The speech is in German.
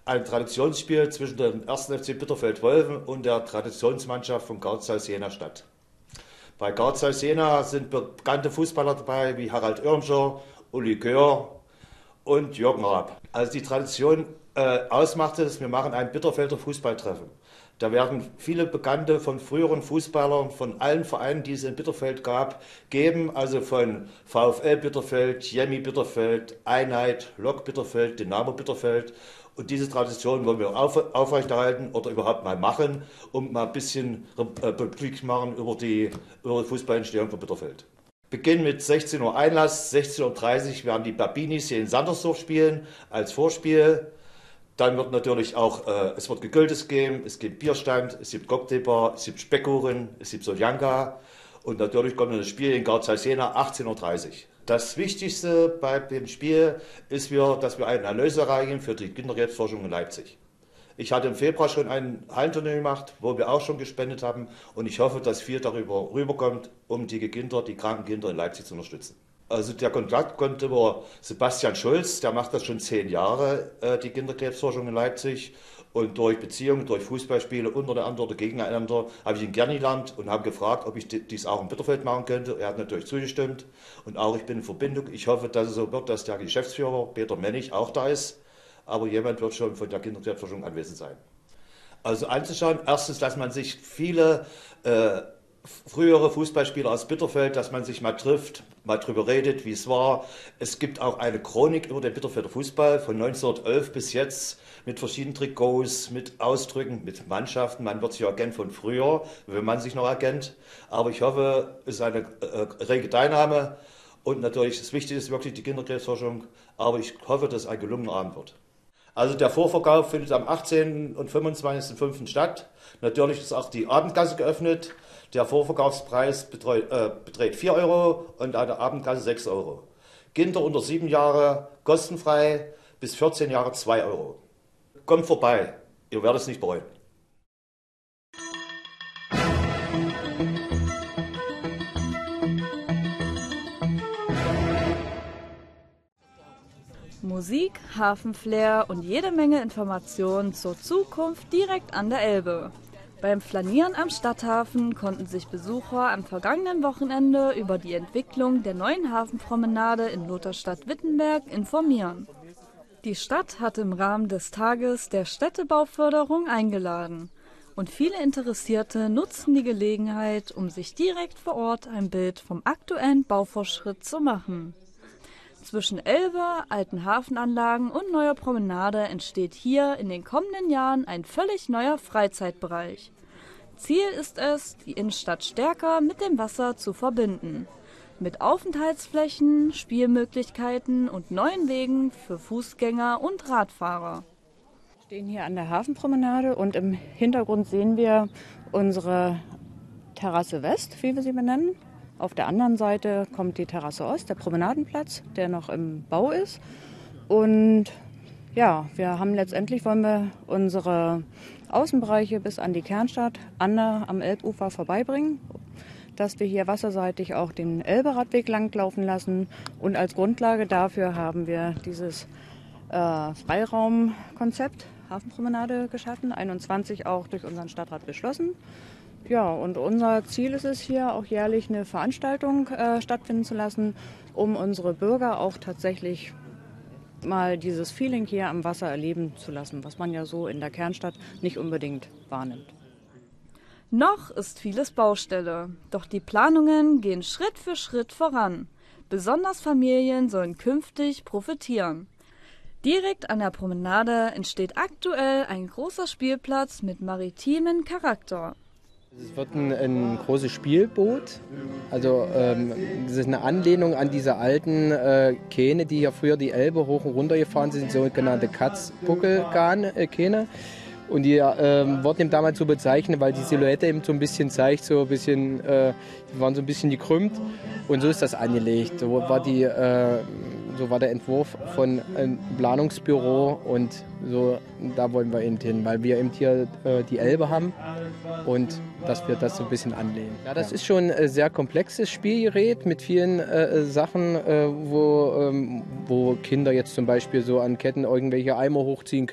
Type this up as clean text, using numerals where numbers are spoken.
ein Traditionsspiel zwischen dem 1. FC Bitterfeld-Wolfen und der Traditionsmannschaft von Garzhaus Jena Stadt. Bei Garzhaus Jena sind bekannte Fußballer dabei wie Harald Irmscher, Uli Köhr und Jürgen Raab. Also die Tradition ausmacht es, wir machen ein Bitterfelder Fußballtreffen. Da werden viele Bekannte von früheren Fußballern, von allen Vereinen, die es in Bitterfeld gab, geben. Also von VfL Bitterfeld, Jemmi Bitterfeld, Einheit, Lok Bitterfeld, Dynamo Bitterfeld. Und diese Tradition wollen wir aufrechterhalten oder überhaupt mal machen, um mal ein bisschen Republik zu machen über die Fußballentstehung von Bitterfeld. Beginn mit 16 Uhr Einlass, 16:30 Uhr werden die Babinis hier in Sandersdorf spielen als Vorspiel. Dann wird natürlich auch, es wird Gegrillte geben, es gibt Bierstand, es gibt Cocktailbar, es gibt Speckkuchen, es gibt Soljanka und natürlich kommt das Spiel in Garzhaus Jena 18:30 Uhr. Das Wichtigste bei dem Spiel ist, dass wir einen Erlös erreichen für die Kinderkrebsforschung in Leipzig. Ich hatte im Februar schon ein Hallenturnier gemacht, wo wir auch schon gespendet haben und ich hoffe, dass viel darüber rüberkommt, um die Kinder, die kranken Kinder in Leipzig zu unterstützen. Also der Kontakt kommt über Sebastian Schulz, der macht das schon 10 Jahre, die Kinderkrebsforschung in Leipzig. Und durch Beziehungen, durch Fußballspiele untereinander oder gegeneinander habe ich ihn kennengelernt und habe gefragt, ob ich dies auch in Bitterfeld machen könnte. Er hat natürlich zugestimmt und auch ich bin in Verbindung. Ich hoffe, dass es so wird, dass der Geschäftsführer Peter Mennig auch da ist, aber jemand wird schon von der Kinderkrebsforschung anwesend sein. Also anzuschauen, erstens, dass man sich viele frühere Fußballspieler aus Bitterfeld, dass man sich mal trifft, mal drüber redet, wie es war. Es gibt auch eine Chronik über den Bitterfelder Fußball von 1911 bis jetzt mit verschiedenen Trikots, mit Ausdrücken, mit Mannschaften. Man wird sich erkennen von früher, wenn man sich noch erkennt. Aber ich hoffe, es ist eine rege Teilnahme und natürlich das Wichtigste ist wirklich die Kinderkrebsforschung. Aber ich hoffe, dass es ein gelungener Abend wird. Also der Vorverkauf findet am 18. und 25.05. statt. Natürlich ist auch die Abendkasse geöffnet. Der Vorverkaufspreis beträgt 4 Euro und an der Abendkasse 6 Euro. Kinder unter 7 Jahre kostenfrei, bis 14 Jahre 2 Euro. Kommt vorbei, ihr werdet es nicht bereuen. Musik, Hafenflair und jede Menge Informationen zur Zukunft direkt an der Elbe. Beim Flanieren am Stadthafen konnten sich Besucher am vergangenen Wochenende über die Entwicklung der neuen Hafenpromenade in Lutherstadt-Wittenberg informieren. Die Stadt hat im Rahmen des Tages der Städtebauförderung eingeladen und viele Interessierte nutzen die Gelegenheit, um sich direkt vor Ort ein Bild vom aktuellen Baufortschritt zu machen. Zwischen Elbe, alten Hafenanlagen und neuer Promenade entsteht hier in den kommenden Jahren ein völlig neuer Freizeitbereich. Ziel ist es, die Innenstadt stärker mit dem Wasser zu verbinden. Mit Aufenthaltsflächen, Spielmöglichkeiten und neuen Wegen für Fußgänger und Radfahrer. Wir stehen hier an der Hafenpromenade und im Hintergrund sehen wir unsere Terrasse West, wie wir sie benennen. Auf der anderen Seite kommt die Terrasse Ost, der Promenadenplatz, der noch im Bau ist. Und ja, wollen wir unsere Außenbereiche bis an die Kernstadt am Elbufer vorbeibringen, dass wir hier wasserseitig auch den Elberadweg langlaufen lassen. Und als Grundlage dafür haben wir dieses Freiraumkonzept Hafenpromenade geschaffen, 21 auch durch unseren Stadtrat beschlossen. Ja, und unser Ziel ist es hier auch jährlich eine Veranstaltung stattfinden zu lassen, um unsere Bürger auch tatsächlich mal dieses Feeling hier am Wasser erleben zu lassen, was man ja so in der Kernstadt nicht unbedingt wahrnimmt. Noch ist vieles Baustelle, doch die Planungen gehen Schritt für Schritt voran. Besonders Familien sollen künftig profitieren. Direkt an der Promenade entsteht aktuell ein großer Spielplatz mit maritimem Charakter. Es wird ein großes Spielboot, also das ist eine Anlehnung an diese alten Kähne, die hier früher die Elbe hoch und runter gefahren sind, sogenannte Katz-Buckel-Kähne. Und die wurden eben damals so bezeichnet, weil die Silhouette eben so ein bisschen zeigt, die waren so ein bisschen gekrümmt und so ist das angelegt. So war der Entwurf von einem Planungsbüro und so, da wollen wir eben hin, weil wir eben hier die Elbe haben und dass wir das so ein bisschen anlehnen. Ja, das ist schon ein sehr komplexes Spielgerät mit vielen Sachen, wo Kinder jetzt zum Beispiel so an Ketten irgendwelche Eimer hochziehen können.